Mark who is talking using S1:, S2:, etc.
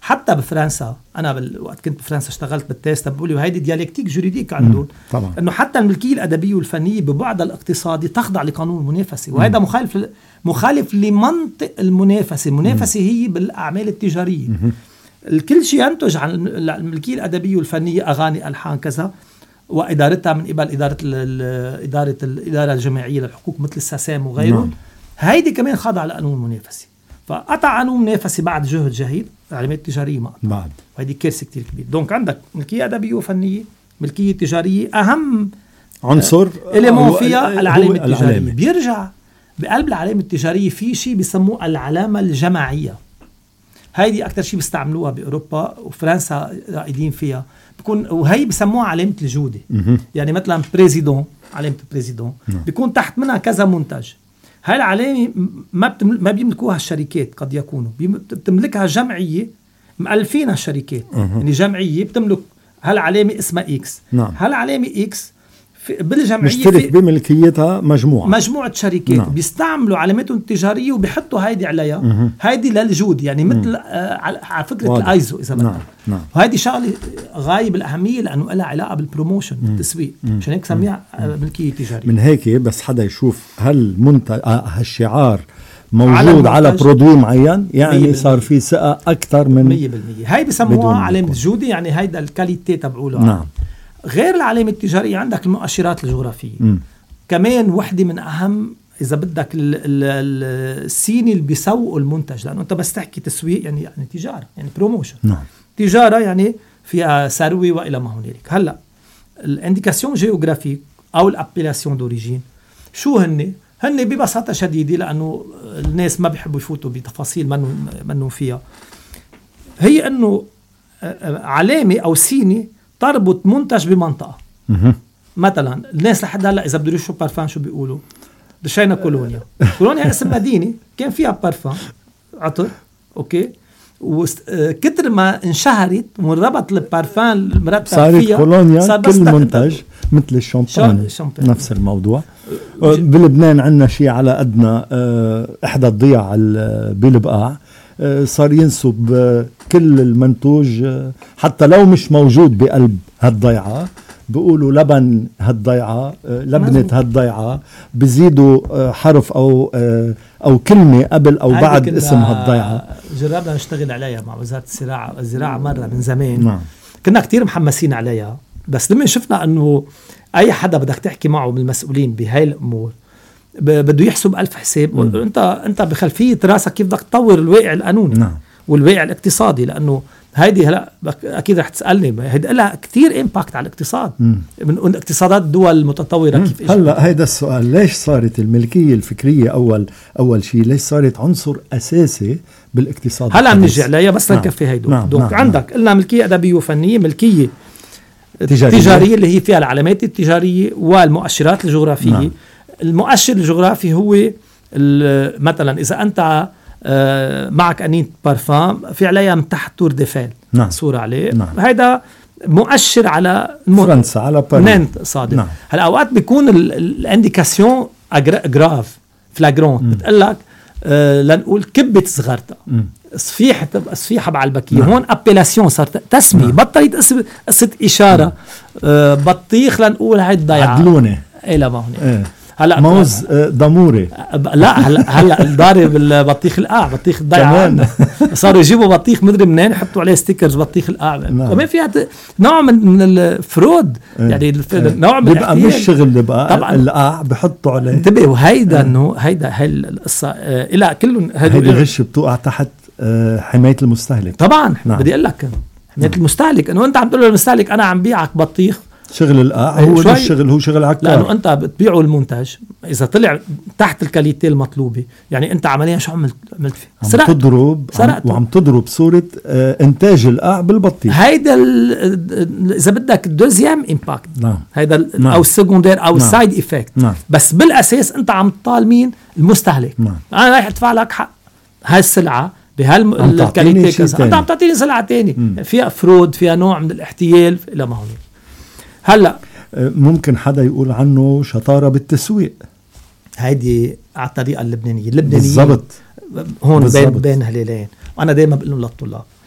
S1: حتى بفرنسا أنا وقت كنت بفرنسا اشتغلت بالتيست بقولي وهيدي ديالكتيك جوريديك عندهم أنه حتى الملكية الأدبية والفنية ببعض الاقتصادي تخضع لقانون المنافسة، وهذا مخالف لمنطق المنافسة هي بالأعمال التجارية. الكل شيء ينتج عن الملكية الأدبية والفنية، أغاني، ألحان، كذا، وإدارتها من قبل الإدارة الجماعية للحقوق مثل الساسام وغيرهم. هيدي كمان خاضعة لقانون المنافسة. فقطع قانون المنافسة بعد جهد جهيد، العلامات التجارية ما قطع. وهيدي كارثة كتير كبيرة. دونك عندك ملكية أدبية وفنية، ملكية تجارية، أهم
S2: عنصر
S1: إليمون فيها العلامة التجارية. بيرجع بقلب العلامة التجارية في شيء بيسموه العلامة الجماعية. هيدي أكتر شيء بيستعملوها بأوروبا وفرنسا رائدين فيها، بيكون وهي بيسموها علامة الجودة. يعني مثلا بريزيدون، علامة البريزيدون بيكون تحت منها كذا منتج. هاي العلامة ما بيملكوها الشركات، قد يكونوا بتملكها جمعية مؤلفين الشركات. يعني جمعية بتملك هالعلامة اسمها إكس. هالعلامة إكس بالجمعية
S2: مشترك بملكيتها مجموعة
S1: شركات. بيستعملوا علاماتهم التجارية وبيحطوا هيدي عليها. هيدي للجود، يعني مثل على فكرة الآيزو إذا بدك. وهيدي شغلة غاية بالأهمية لأنه لها علاقة بالبروموشن، بالتسويق. عشان هيك سميها ملكية تجارية.
S2: من هيك بس حدا يشوف هل هالشعار موجود على برودوي معين، يعني صار في ثقة أكثر من
S1: 100%. هاي بسموها علامة الجودة، يعني هيدا الكاليتي تبعوله. غير العلامة التجارية عندك المؤشرات الجغرافية. كمان وحدة من أهم إذا بدك السيني اللي بيسوقوا المنتج، لأنه أنت بس تحكي تسويق يعني تجارة، يعني بروموشن. تجارة يعني فيها ثروة وإلى ما هنالك. هلأ الانديكاسيون جيوغرافيك أو الابيلاسيون دوريجين شو هن ببساطة شديدة، لأنه الناس ما بيحبوا يفوتوا بتفاصيل منو فيها. هي أنه علامة أو سيني تربط منتج بمنطقة. مثلا الناس لحد هلا اذا بده يشربوا بارفان شو بيقولوا؟ رشينا كولونيا. كولونيا اسم مدينه كان فيها بارفان عطر، اوكي، وكتر ما انشهرت وربط البارفان المرتب فيها
S2: كولونيا كل منتج مثل الشامبان نفس الموضوع. بلبنان عندنا شيء على قدنا، احدى الضياع بالبقاع صار ينسب كل المنتوج حتى لو مش موجود بقلب هالضيعة، بيقولوا لبن هالضيعة، لبنة هالضيعة، بزيدوا حرف أو كلمة قبل أو بعد اسم هالضيعة.
S1: جربنا نشتغل عليها مع وزارة الزراعة مرة من زمان. كنا كتير محمسين عليها، بس لما شفنا أنه أي حدا بدك تحكي معه من المسؤولين بهاي الأمور بده يحسب ألف حساب. أنت بخلفية راسك كيف بدك تطور الواقع القانوني والواقع الاقتصادي، لأنه هيدي هلا أكيد رح تسألني، هيدي لها كتير إمباكت على الاقتصاد من اقتصادات دول المتطورة. كيف
S2: هلا هيدا السؤال، ليش صارت الملكية الفكرية أول شيء، ليش صارت عنصر أساسي بالاقتصاد؟
S1: هلا نرجع لها بس نكفي هيدو. عندك قلنا ملكية أدبية وفنية، ملكية تجارية اللي هي فيها العلامات التجارية والمؤشرات الجغرافية. المؤشر الجغرافي هو مثلا إذا أنت معك أنية بارفان في عليها من تحت تور ديفيل صورة عليه، هيدا مؤشر على
S2: فرنسا، على باريس
S1: صادق. هلا أوقات بيكون الانديكاسيون جراف فلاغرون، بتقلك لنقول كبة صغرتها، صفيحة بعلبكية. هون أبيلاسيون صارت تسمية، بطلت قصة إشارة. بطيخ لنقول هاي الضيعة
S2: عدلونة
S1: إلا ما هون. هلا
S2: موز ضموري،
S1: لا هلا ضارب البطيخ القاع، بطيخ الضيعة صاروا يجيبوا بطيخ مدري منين يحطوا عليه ستيكرز بطيخ القاع. كمان فيها نوع من الفرود، يعني نوع من
S2: بيبقى مش شغل بقى القاع بحطوا عليه.
S1: انتبه، وهيدا انه هيدا هاي القصة الى كلهم
S2: هيدي الغش بتوقع تحت حماية المستهلك.
S1: طبعا بدي اقول لك حماية المستهلك، انه انت عم تقول للمستهلك انا عم بيعك بطيخ،
S2: شغل القاع هو الشغل، هو شغل عكار،
S1: لأنه أنت بتبيعه المنتج إذا طلع تحت الكاليتي المطلوبة، يعني أنت عمليا شو عملت فيه؟
S2: وعم تضرب صورة إنتاج القاع بالبطيخ.
S1: هيدا إذا بدك الدوزيام إمباكت، هيدا أو السكوندير أو السايد إفكت. بس بالأساس أنت عم تطال مين؟ المستهلك. أنا رايح أدفع لك حق هاي السلعة بهالكاليتي كذا، أنت عم تعطيني سلعة تاني فيها فرود، فيها نوع من الاحتيال إلى ما هو. هلا
S2: ممكن حدا يقول عنه شطارة بالتسويق،
S1: هيدي على الطريقة اللبنانية
S2: بالضبط.
S1: هون بين هلالين. وأنا دايما بقول لهم للطلاب